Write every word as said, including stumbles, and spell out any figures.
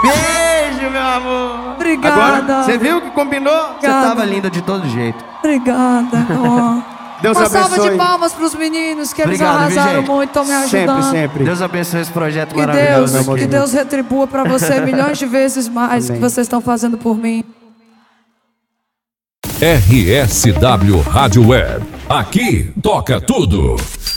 Beijo, meu amor. Obrigada. Agora, você viu que combinou? Você tava linda de todo jeito. Obrigada. Oh. Deus Uma abençoe. salva de palmas pros meninos, que eles Obrigado, viu, arrasaram gente? muito, estão me ajudando. Sempre, sempre. Deus abençoe esse projeto Que maravilhoso. Deus, meu que amor. Deus retribua pra você milhões de vezes mais Amém. que vocês estão fazendo por mim. R S W Rádio Web. Aqui toca tudo.